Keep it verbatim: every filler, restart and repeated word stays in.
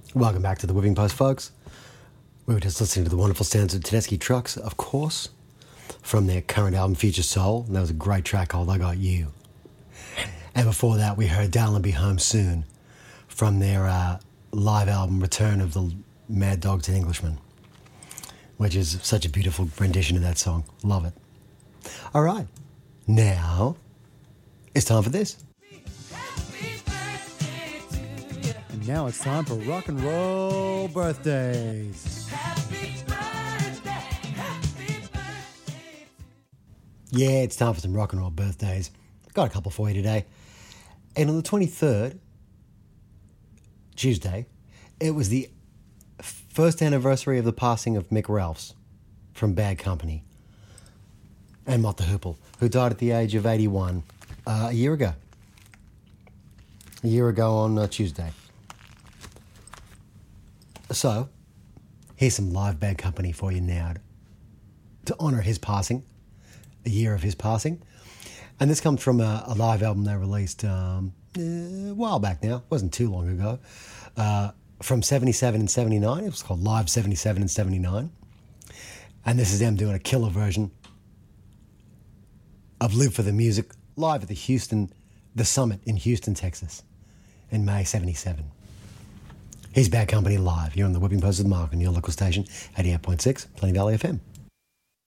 Welcome back to the Whipping Post, folks. We were just listening to the wonderful sounds of Tedeschi Trucks, of course, from their current album, Future Soul. And that was a great track called I Got You. And before that, we heard Darling Be Home Soon from their uh, live album, Return of the Mad Dogs and Englishmen, which is such a beautiful rendition of that song. Love it. All right. Now, it's time for this. And now it's time for rock and roll birthdays. Happy birthday, happy birthday. Yeah, it's time for some rock and roll birthdays. Got a couple for you today. And on the twenty-third, Tuesday, it was the first anniversary of the passing of Mick Ralphs from Bad Company and Mott the Hoople, who died at the age of eighty-one uh, a year ago. A year ago on uh, Tuesday. So, here's some live Bad Company for you now to honour his passing, a year of his passing. And this comes from a, a live album they released um, a while back now. It wasn't too long ago. Uh, from seventy-seven and seventy-nine. It was called Live seventy-seven and seventy-nine. And this is them doing a killer version of Live for the Music live at the Houston, the Summit in Houston, Texas in May seventy-seven. Here's Bad Company live. You're on the Whipping Post with Mark on your local station, eighty-eight point six, Plain Valley F M.